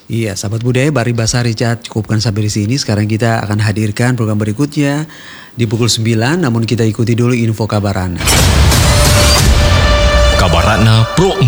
Iya, sahabat budaya, Bari Basah Richard cukupkan sampai di sini. Sekarang kita akan hadirkan program berikutnya di pukul 9, namun kita ikuti dulu info kabarana. Kabarana Pro